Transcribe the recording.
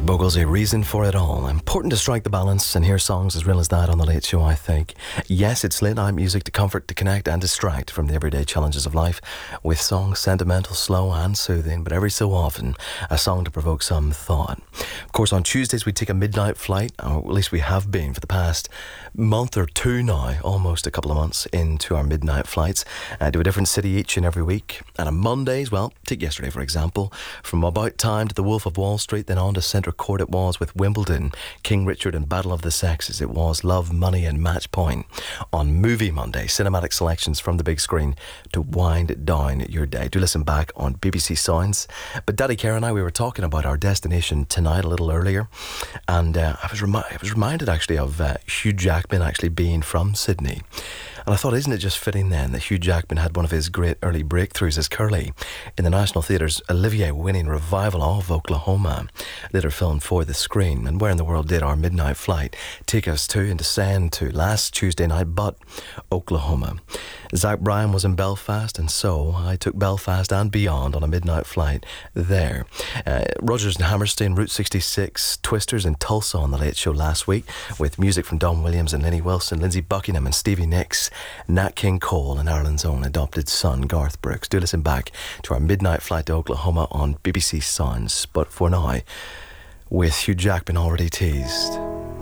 Greg Bogle's A Reason for It All. Important to strike the balance and hear songs as real as that on The Late Show, I think. Yes, it's late night music to comfort, to connect and distract from the everyday challenges of life, with songs sentimental, slow and soothing, but every so often a song to provoke some thought. Of course, on Tuesdays we take a midnight flight, or at least we have been for the past month or two now, almost a couple of months into our midnight flights, to a different city each and every week. And on Mondays, well, take yesterday for example, from About Time to The Wolf of Wall Street, then on to Centre Court it was with Wimbledon, King Richard and Battle of the Sexes. It was Love, Money and Match Point. On Movie Monday, cinematic selections from the big screen to wind down your day. Do listen back on BBC Sounds. But Daddy Kerr and I, we were talking about our destination tonight a little earlier, and I was reminded actually of Hugh Jackman actually being from Sydney. And I thought, isn't it just fitting then that Hugh Jackman had one of his great early breakthroughs as Curly in the National Theatre's Olivier-winning revival of Oklahoma, later filmed for the screen. And where in the world did our midnight flight take us to and descend to last Tuesday night but Oklahoma? Zach Bryan was in Belfast, and so I took Belfast and beyond on a midnight flight there. Rodgers and Hammerstein, Route 66, Twisters in Tulsa on The Late Show last week, with music from Don Williams and Lenny Wilson, Lindsey Buckingham and Stevie Nicks, Nat King Cole and Ireland's own adopted son Garth Brooks. Do listen back to our midnight flight to Oklahoma on BBC Sounds. But for now, with Hugh Jackman already teased,